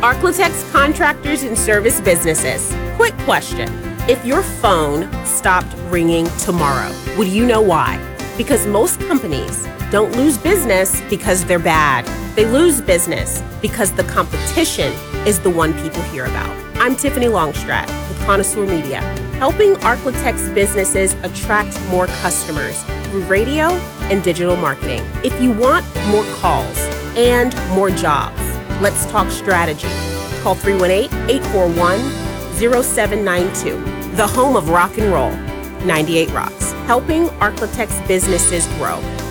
Arklatex contractors and service businesses. Quick question. If your phone stopped ringing tomorrow, would you know why? Because most companies don't lose business because they're bad. They lose business because the competition is the one people hear about. I'm Tiffany Longstrat with Connoisseur Media, helping Arklatex businesses attract more customers through radio and digital marketing. If you want more calls and more jobs, let's talk strategy. Call 318-841-0792. The home of rock and roll, 98 Rocks, helping Arklatex businesses grow.